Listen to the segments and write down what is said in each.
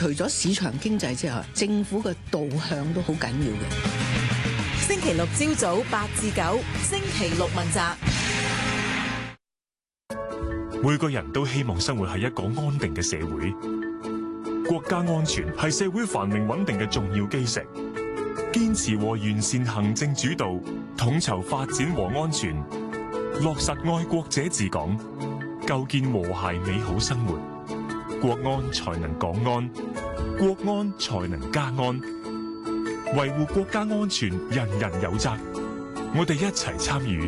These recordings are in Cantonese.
除咗市場經濟之外，政府嘅導向都好緊要嘅。 星期六朝早8至9，星期六問責。 每個人都希望生活喺一個安定嘅社會，國家安全係社會繁榮穩定嘅重要基石。堅持和完善行政主導，統籌發展和安全，落實愛國者治港，構建和諧美好生活。國安才能港安，國安才能家安。維護國家安全，人人有責。我哋一齊參與。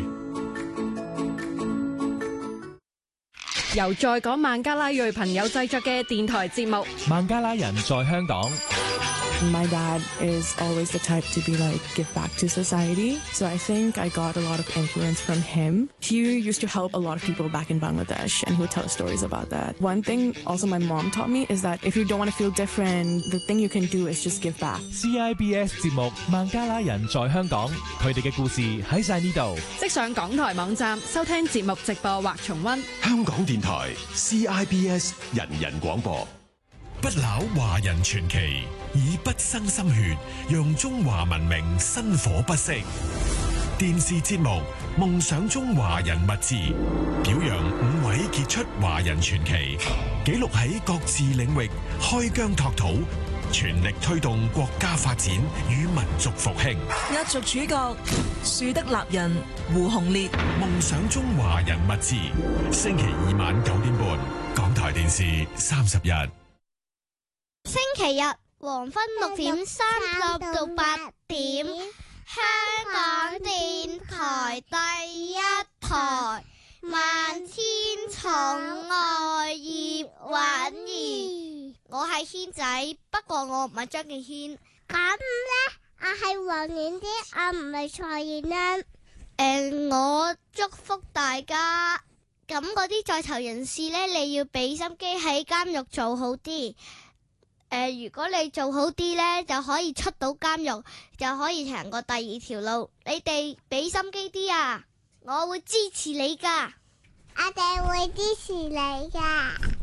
由在港孟加拉裔朋友製作嘅電台節目《 孟加拉人在香港》。 My dad is always the type to be like, give back to society. So I think I got a lot of influence from him. He used to help a lot of people back in Bangladesh, and he would tell stories about that. One thing also my mom taught me is that if you don't want to feel different, the thing you can do is just give back. CIBS 節目《孟加拉人在香港》，佢哋嘅故事喺晒呢度。 即上港台網站收聽節目直播或重溫。 香港電台 CIBS 人人廣播。 不朽華人傳奇，以不生心血，讓中華文明薪火不息。電視節目《夢想中華人物誌》，表揚5位傑出華人傳奇，記錄喺各自領域開疆拓土，全力推動國家發展與民族復興。 壓軸主角樹德立人胡鴻烈，《 夢想中華人物誌》，星期2晚9點半，港台電視31。 星期日黃昏6點30到8點，香港電台第一台，萬千寵愛葉韻儀。我係軒仔，不過我唔係張敬軒。 咁咧，我係黃婉之，我唔係蔡燕欣。 我祝福大家。咁嗰啲在囚人士咧，你要俾心機喺監獄做好啲。如果你做好啲呢，就可以出到監獄，就可以行過第二條路。你哋俾心機啲啊，我會支持你㗎。 我哋會支持你㗎。